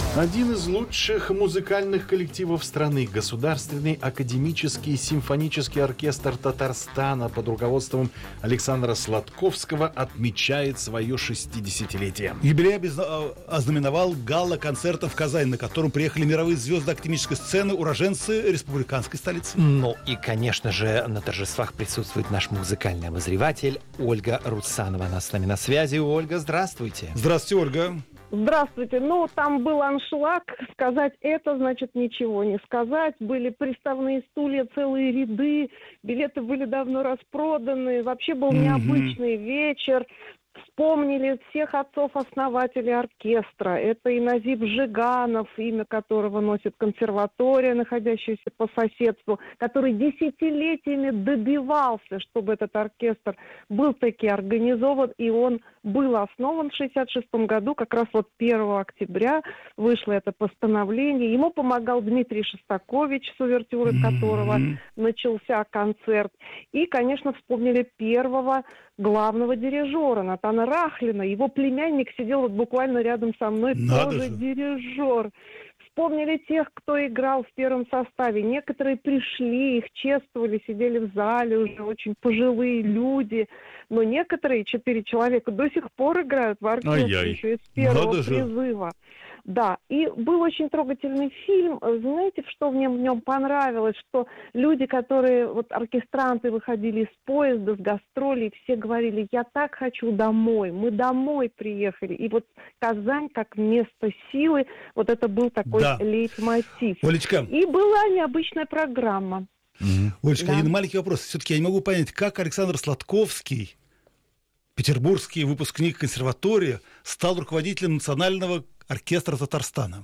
Один из лучших музыкальных коллективов страны, Государственный академический симфонический оркестр Татарстана под руководством Александра Сладковского отмечает свое 60-летие. Юбилей ознаменовал гала-концерт в Казань, на котором приехали мировые звезды академической сцены, уроженцы республиканской столицы. Ну и, конечно же, на торжествах присутствует наш музыкальный обозреватель Ольга Русанова. Она с нами на связи. Ольга, здравствуйте. Здравствуйте, Ольга. Здравствуйте. Ну, там был аншлаг. Сказать это, значит, ничего не сказать. Были приставные стулья, целые ряды. Билеты были давно распроданы. Вообще был необычный вечер. Вспомнили всех отцов-основателей оркестра. Это и Назип Жиганов, имя которого носит консерватория, находящаяся по соседству, который десятилетиями добивался, чтобы этот оркестр был таки организован, и он был основан в 1966 году, как раз вот 1 октября вышло это постановление. Ему помогал Дмитрий Шостакович, с увертюры которого начался концерт. И, конечно, вспомнили первого главного дирижера Натана Рахлина. Его племянник сидел вот буквально рядом со мной, тоже дирижер. Вспомнили тех, кто играл в первом составе. Некоторые пришли, их чествовали, сидели в зале, уже очень пожилые люди. Но некоторые, 4 человека, до сих пор играют в оркестре, еще из первого призыва. Да, и был очень трогательный фильм. Знаете, что мне в нем понравилось? Что люди, которые, вот оркестранты, выходили из поезда, с гастролей, все говорили: я так хочу домой, мы домой приехали. И вот Казань как место силы, вот это был такой лейтмотив. Олечка. И была необычная программа. Олечка, один маленький вопрос. Все-таки я не могу понять, как Александр Сладковский, петербургский выпускник консерватории, стал руководителем национального оркестра Татарстана?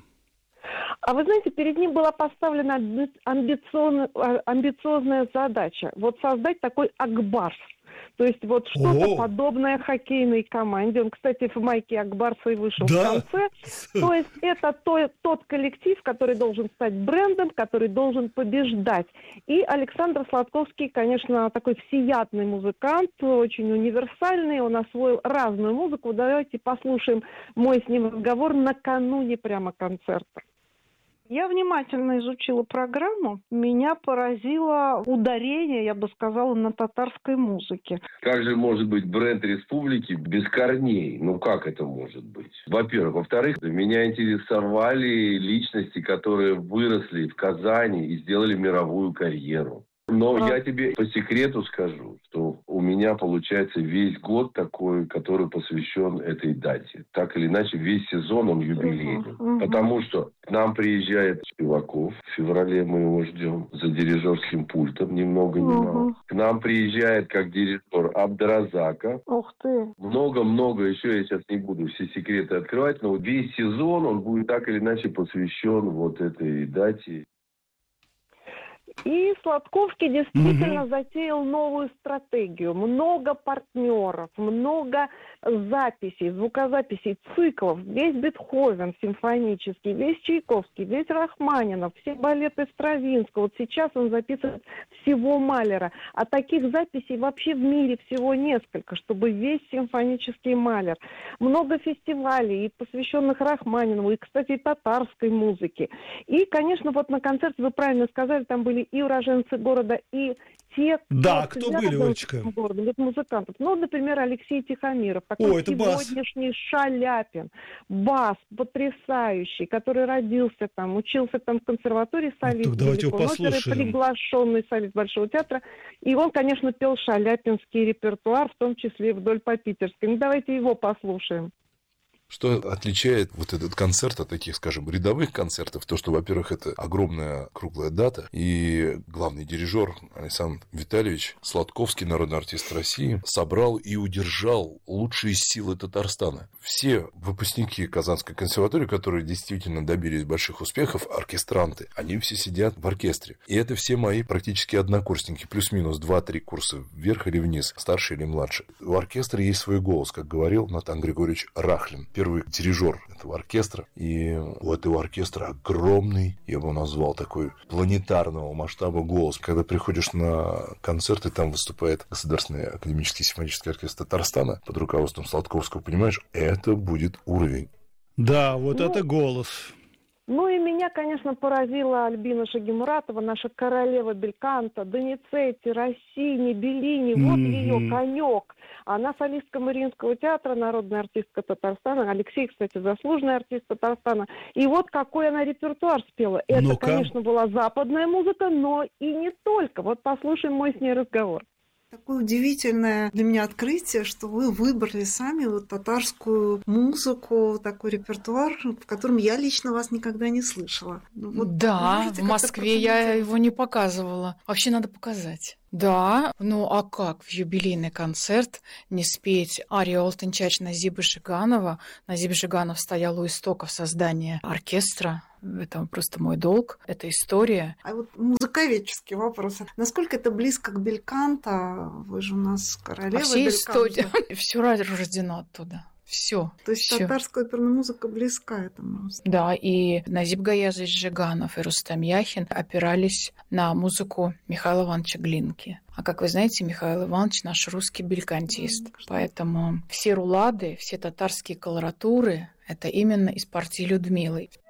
А вы знаете, перед ним была поставлена амбициозная задача. Вот создать такой Акбарс. То есть вот что-то подобное хоккейной команде. Он, кстати, в майке Акбарса и вышел в конце. То есть это тот коллектив, который должен стать брендом, который должен побеждать. И Александр Сладковский, конечно, такой всеядный музыкант, очень универсальный. Он освоил разную музыку. Давайте послушаем мой с ним разговор накануне прямо концерта. Я внимательно изучила программу. Меня поразило ударение, я бы сказала, на татарской музыке. Как же может быть бренд республики без корней? Ну как это может быть? Во-первых. Во-вторых, меня интересовали личности, которые выросли в Казани и сделали мировую карьеру. Но я тебе по секрету скажу, что у меня получается весь год такой, который посвящен этой дате. Так или иначе, весь сезон он юбилейный. Потому что к нам приезжает Спиваков. В феврале мы его ждем за дирижерским пультом, ни много ни мало. К нам приезжает как дирижер Абдразака. Ух ты! Много-много еще, я сейчас не буду все секреты открывать, но весь сезон он будет так или иначе посвящен вот этой дате. И Сладковский действительно затеял новую стратегию. Много партнеров, много записей, звукозаписей, циклов. Весь Бетховен симфонический, весь Чайковский, весь Рахманинов, все балеты Стравинского. Вот сейчас он записывает всего Малера. А таких записей вообще в мире всего несколько, чтобы весь симфонический Малер. Много фестивалей, и посвященных Рахманинову, и, кстати, и татарской музыке. И, конечно, вот на концерте, вы правильно сказали, там были и уроженцы города, и те, кто были, Олечка? Вот музыкантов. Ну, например, Алексей Тихомиров, такой сегодняшний Шаляпин, бас потрясающий, который родился там, учился там в консерватории, солист, давайте его послушаем. Приглашенный солист Большого театра, и он, конечно, пел шаляпинский репертуар, в том числе и вдоль по Питерской. Ну, давайте его послушаем. Что отличает вот этот концерт от таких, скажем, рядовых концертов? То, что, во-первых, это огромная круглая дата, и главный дирижер Александр Витальевич Сладковский, народный артист России, собрал и удержал лучшие силы Татарстана. Все выпускники Казанской консерватории, которые действительно добились больших успехов, оркестранты, они все сидят в оркестре. И это все мои практически однокурсники, плюс-минус 2-3 курса вверх или вниз, старше или младше. У оркестра есть свой голос, как говорил Натан Григорьевич Рахлин, первый дирижер этого оркестра. И у этого оркестра огромный, я бы назвал, такой планетарного масштаба голос. Когда приходишь на концерт, и там выступает Государственный академический симфонический оркестр Татарстана под руководством Сладковского, понимаешь, это будет уровень. Да, вот это голос. Ну и меня, конечно, поразила Альбина Шагимуратова, наша королева бельканто, Доницетти, Россини, Беллини, вот ее конек. Она солистка Мариинского театра, народная артистка Татарстана. Алексей, кстати, заслуженный артист Татарстана. И вот какой она репертуар спела. Это, конечно, была западная музыка, но и не только. Вот послушаем мой с ней разговор. Такое удивительное для меня открытие, что вы выбрали сами вот татарскую музыку, такой репертуар, в котором я лично вас никогда не слышала. Вот, да, в Москве я его не показывала. Вообще надо показать. Да, ну а как в юбилейный концерт не спеть арию «Алтынчач» Назиба Жиганова? Назиб Жиганов стоял у истоков создания оркестра. Это просто мой долг, это история. А вот музыковедческий вопрос. Насколько это близко к бельканто? Вы же у нас королева бельканто. Все рождено оттуда. Все. То есть татарская оперная музыка близка этому. Да, и Назиб Гаязович Жиганов и Рустам Яхин опирались на музыку Михаила Ивановича Глинки. А как вы знаете, Михаил Иванович наш русский белькантист. Поэтому все рулады, все татарские колоратуры — это именно из партии Людмилы.